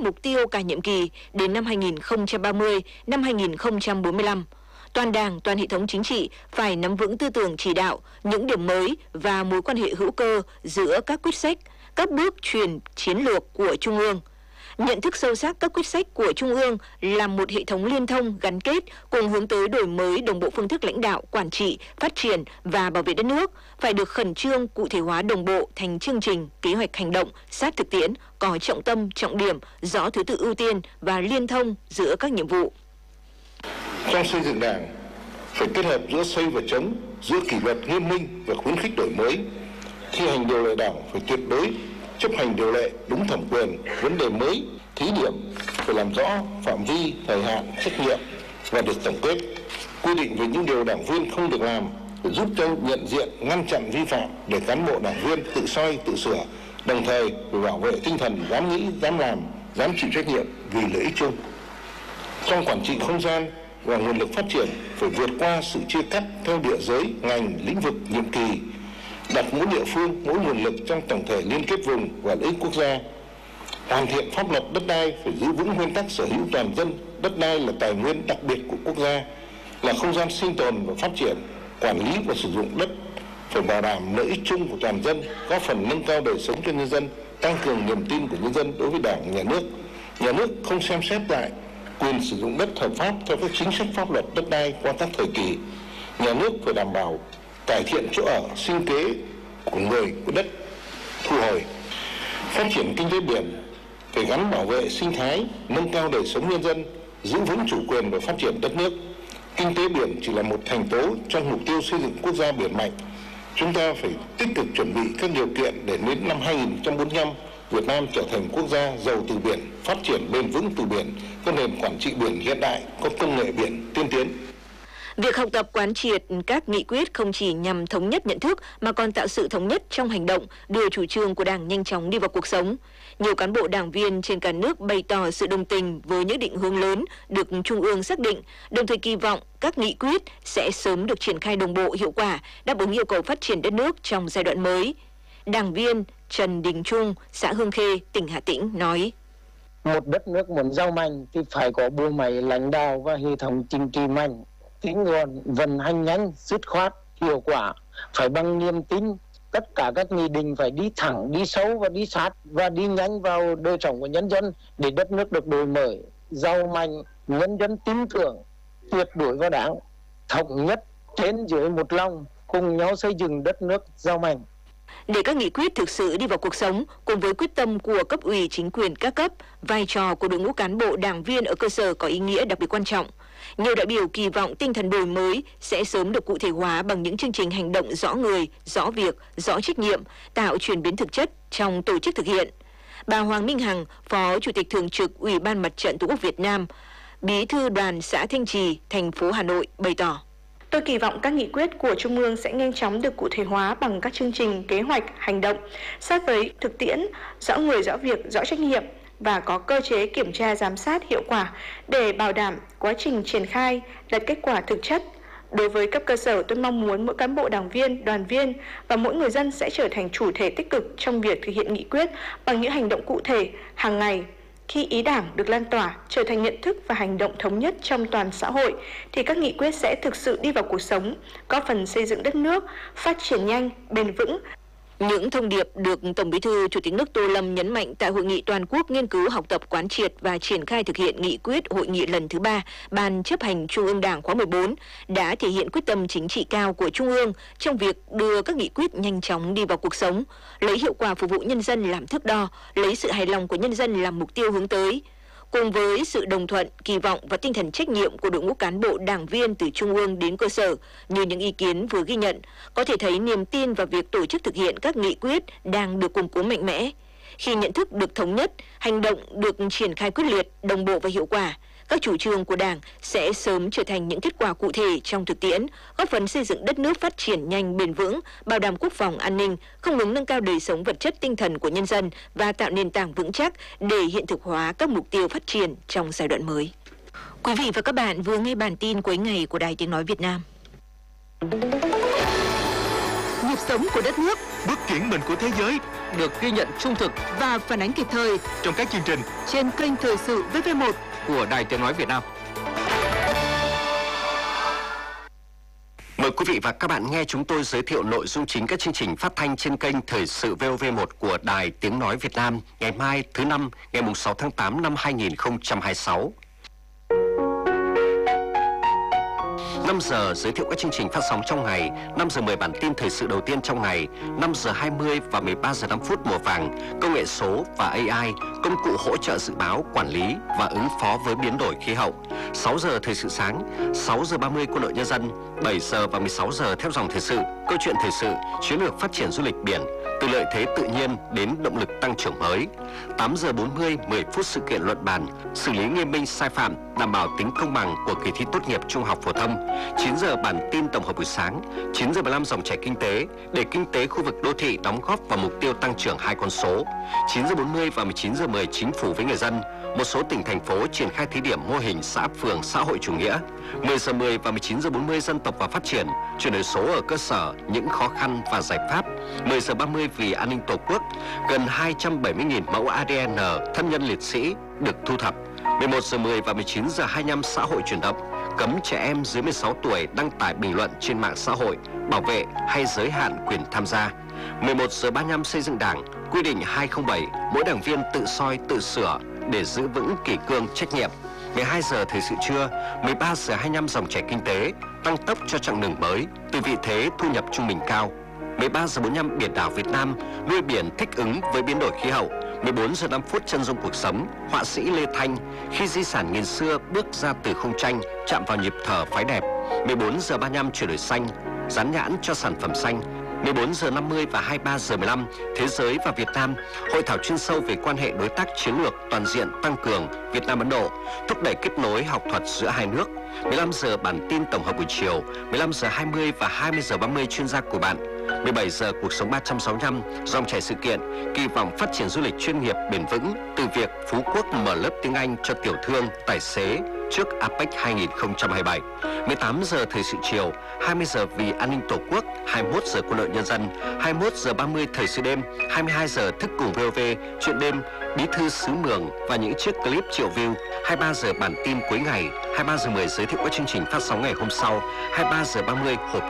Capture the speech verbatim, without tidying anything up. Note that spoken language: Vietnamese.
mục tiêu cả nhiệm kỳ đến năm hai nghìn không trăm ba mươi, năm hai nghìn không trăm bốn mươi lăm. Toàn Đảng, toàn hệ thống chính trị phải nắm vững tư tưởng chỉ đạo, những điểm mới và mối quan hệ hữu cơ giữa các quyết sách, các bước chuyển chiến lược của Trung ương. Nhận thức sâu sắc các quyết sách của Trung ương là một hệ thống liên thông, gắn kết cùng hướng tới đổi mới đồng bộ phương thức lãnh đạo, quản trị, phát triển và bảo vệ đất nước, phải được khẩn trương cụ thể hóa đồng bộ thành chương trình, kế hoạch hành động, sát thực tiễn, có trọng tâm, trọng điểm, rõ thứ tự ưu tiên và liên thông giữa các nhiệm vụ. Trong xây dựng Đảng, phải kết hợp giữa xây và chống, giữa kỷ luật nghiêm minh và khuyến khích đổi mới. Thi hành điều lệ Đảng phải tuyệt đối chấp hành điều lệ đúng thẩm quyền, vấn đề mới, thí điểm phải làm rõ phạm vi, thời hạn, trách nhiệm và được tổng kết. Quy định về những điều đảng viên không được làm để giúp cho nhận diện, ngăn chặn vi phạm để cán bộ đảng viên tự soi, tự sửa, đồng thời phải bảo vệ tinh thần dám nghĩ, dám làm, dám chịu trách nhiệm vì lợi ích chung. Trong quản trị không gian và nguồn lực phát triển phải vượt qua sự chia cắt theo địa giới, ngành, lĩnh vực, nhiệm kỳ, đặt mỗi địa phương, mỗi nguồn lực trong tổng thể liên kết vùng và lợi ích quốc gia. Hoàn thiện pháp luật đất đai phải giữ vững nguyên tắc sở hữu toàn dân, đất đai là tài nguyên đặc biệt của quốc gia, là không gian sinh tồn và phát triển. Quản lý và sử dụng đất phải bảo đảm lợi ích chung của toàn dân, góp phần nâng cao đời sống cho nhân dân, tăng cường niềm tin của nhân dân đối với Đảng, Nhà nước. Nhà nước không xem xét lại quyền sử dụng đất hợp pháp theo các chính sách pháp luật đất đai qua các thời kỳ. Nhà nước phải đảm bảo cải thiện chỗ ở, sinh kế của người của đất, thu hồi. Phát triển kinh tế biển phải gắn bảo vệ sinh thái, nâng cao đời sống nhân dân, giữ vững chủ quyền và phát triển đất nước. Kinh tế biển chỉ là một thành tố trong mục tiêu xây dựng quốc gia biển mạnh. Chúng ta phải tích cực chuẩn bị các điều kiện để đến năm hai nghìn không trăm bốn mươi lăm, Việt Nam trở thành quốc gia giàu từ biển, phát triển bền vững từ biển, có nền quản trị biển hiện đại, có công nghệ biển tiên tiến. Việc học tập quán triệt các nghị quyết không chỉ nhằm thống nhất nhận thức mà còn tạo sự thống nhất trong hành động, đưa chủ trương của Đảng nhanh chóng đi vào cuộc sống. Nhiều cán bộ đảng viên trên cả nước bày tỏ sự đồng tình với những định hướng lớn được Trung ương xác định, đồng thời kỳ vọng các nghị quyết sẽ sớm được triển khai đồng bộ hiệu quả, đáp ứng yêu cầu phát triển đất nước trong giai đoạn mới. Đảng viên Trần Đình Trung, xã Hương Khê, tỉnh Hà Tĩnh nói: Một đất nước muốn giàu mạnh thì phải có bộ máy lãnh đạo và hệ thống chính trị mạnh, tinh gọn, vận hành nhanh, dứt khoát, hiệu quả, phải bằng niềm tin. Tất cả các nghị định phải đi thẳng, đi sâu và đi sát và đi nhanh vào đời sống của nhân dân để đất nước được đổi mới, giàu mạnh, nhân dân tin tưởng, tuyệt đối vào Đảng, thống nhất trên dưới một lòng, cùng nhau xây dựng đất nước giàu mạnh. Để các nghị quyết thực sự đi vào cuộc sống, cùng với quyết tâm của cấp ủy chính quyền các cấp, vai trò của đội ngũ cán bộ đảng viên ở cơ sở có ý nghĩa đặc biệt quan trọng. Nhiều đại biểu kỳ vọng tinh thần đổi mới sẽ sớm được cụ thể hóa bằng những chương trình hành động rõ người, rõ việc, rõ trách nhiệm, tạo chuyển biến thực chất trong tổ chức thực hiện. Bà Hoàng Minh Hằng, Phó Chủ tịch Thường trực Ủy ban Mặt trận Tổ quốc Việt Nam, Bí thư Đoàn xã Thanh Trì, thành phố Hà Nội bày tỏ: Tôi kỳ vọng các nghị quyết của Trung ương sẽ nhanh chóng được cụ thể hóa bằng các chương trình, kế hoạch, hành động, sát với thực tiễn, rõ người, rõ việc, rõ trách nhiệm và có cơ chế kiểm tra giám sát hiệu quả để bảo đảm quá trình triển khai đạt kết quả thực chất. Đối với cấp cơ sở, tôi mong muốn mỗi cán bộ đảng viên, đoàn viên và mỗi người dân sẽ trở thành chủ thể tích cực trong việc thực hiện nghị quyết bằng những hành động cụ thể, hàng ngày. Khi ý Đảng được lan tỏa, trở thành nhận thức và hành động thống nhất trong toàn xã hội, thì các nghị quyết sẽ thực sự đi vào cuộc sống, góp phần xây dựng đất nước, phát triển nhanh, bền vững. Những thông điệp được Tổng Bí thư Chủ tịch nước Tô Lâm nhấn mạnh tại Hội nghị Toàn quốc nghiên cứu học tập quán triệt và triển khai thực hiện nghị quyết hội nghị lần thứ ba Ban chấp hành Trung ương Đảng khóa mười bốn đã thể hiện quyết tâm chính trị cao của Trung ương trong việc đưa các nghị quyết nhanh chóng đi vào cuộc sống, lấy hiệu quả phục vụ nhân dân làm thước đo, lấy sự hài lòng của nhân dân làm mục tiêu hướng tới. Cùng với sự đồng thuận, kỳ vọng và tinh thần trách nhiệm của đội ngũ cán bộ đảng viên từ Trung ương đến cơ sở, như những ý kiến vừa ghi nhận, có thể thấy niềm tin vào việc tổ chức thực hiện các nghị quyết đang được củng cố mạnh mẽ. Khi nhận thức được thống nhất, hành động được triển khai quyết liệt, đồng bộ và hiệu quả, các chủ trương của Đảng sẽ sớm trở thành những kết quả cụ thể trong thực tiễn, góp phần xây dựng đất nước phát triển nhanh bền vững, bảo đảm quốc phòng an ninh, không ngừng nâng cao đời sống vật chất tinh thần của nhân dân và tạo nền tảng vững chắc để hiện thực hóa các mục tiêu phát triển trong giai đoạn mới. Quý vị và các bạn vừa nghe bản tin cuối ngày của Đài Tiếng nói Việt Nam. Nhịp sống của đất nước, bước chuyển mình của thế giới được ghi nhận trung thực và phản ánh kịp thời trong các chương trình trên kênh Thời sự vê vê một của Đài Tiếng nói Việt Nam. Mời quý vị và các bạn nghe chúng tôi giới thiệu nội dung chính các chương trình phát thanh trên kênh Thời sự vê o vê một của Đài Tiếng nói Việt Nam ngày mai thứ năm ngày sáu tháng tám năm hai nghìn không trăm hai mươi sáu. năm giờ giới thiệu các chương trình phát sóng trong ngày, năm giờ mười bản tin thời sự đầu tiên trong ngày, năm giờ hai mươi và mười ba giờ năm phút mùa vàng, công nghệ số và a i, công cụ hỗ trợ dự báo, quản lý và ứng phó với biến đổi khí hậu. sáu giờ thời sự sáng, sáu giờ ba mươi quân đội nhân dân, bảy giờ và mười sáu giờ theo dòng thời sự, câu chuyện thời sự, chiến lược phát triển du lịch biển, từ lợi thế tự nhiên đến động lực tăng trưởng mới. tám giờ bốn mươi, mười phút sự kiện luận bàn, xử lý nghiêm minh sai phạm, đảm bảo tính công bằng của kỳ thi tốt nghiệp trung học phổ thông. chín giờ bản tin tổng hợp buổi sáng, chín giờ mười lăm dòng chảy kinh tế để kinh tế khu vực đô thị đóng góp vào mục tiêu tăng trưởng hai con số. chín giờ bốn mươi và mười chín giờ mười chính phủ với người dân. Một số tỉnh thành phố triển khai thí điểm mô hình xã phường xã hội chủ nghĩa. mười giờ mười và mười chín giờ bốn mươi dân tộc và phát triển, chuyển đổi số ở cơ sở, những khó khăn và giải pháp. mười giờ ba mươi vì an ninh Tổ quốc, gần hai trăm bảy mươi nghìn mẫu a đê en thân nhân liệt sĩ được thu thập. mười một giờ mười và mười chín giờ hai mươi lăm xã hội chuyển động, cấm trẻ em dưới mười sáu tuổi đăng tải bình luận trên mạng xã hội, bảo vệ hay giới hạn quyền tham gia. mười một giờ ba mươi lăm xây dựng Đảng, quy định hai không bảy, mỗi đảng viên tự soi tự sửa để giữ vững kỷ cương trách nhiệm. mười hai giờ thời sự trưa, mười ba giờ hai mươi lăm dòng chảy kinh tế, tăng tốc cho chặng đường mới, từ vị thế thu nhập trung bình cao. mười ba giờ bốn mươi lăm biển đảo Việt Nam, nuôi biển thích ứng với biến đổi khí hậu. mười bốn giờ năm phút chân dung cuộc sống, họa sĩ Lê Thanh, khi di sản nghìn xưa bước ra từ khung tranh, chạm vào nhịp thở phái đẹp. mười bốn giờ ba mươi lăm chuyển đổi xanh, dán nhãn cho sản phẩm xanh. mười bốn giờ năm mươi và hai mươi ba giờ mười lăm, Thế giới và Việt Nam, hội thảo chuyên sâu về quan hệ đối tác chiến lược toàn diện tăng cường Việt Nam Ấn Độ, thúc đẩy kết nối học thuật giữa hai nước. mười lăm giờ bản tin tổng hợp buổi chiều, mười lăm giờ hai mươi và hai mươi giờ ba mươi chuyên gia của bạn. mười bảy giờ cuộc sống ba trăm sáu mươi lăm, dòng chảy sự kiện, kỳ vọng phát triển du lịch chuyên nghiệp bền vững từ việc Phú Quốc mở lớp tiếng Anh cho tiểu thương, tài xế trước a pếch hai không hai bảy. mười tám giờ thời sự chiều, hai mươi giờ vì an ninh Tổ quốc, hai mươi mốt giờ quân đội nhân dân, hai mươi mốt giờ ba mươi thời sự đêm, hai mươi hai giờ thức cùng vê o vê, chuyện đêm, bí thư xứ Mường và những chiếc clip triệu view, hai mươi ba giờ bản tin cuối ngày, hai mươi ba giờ mười giới thiệu các chương trình phát sóng ngày hôm sau, hai mươi ba giờ ba mươi hộp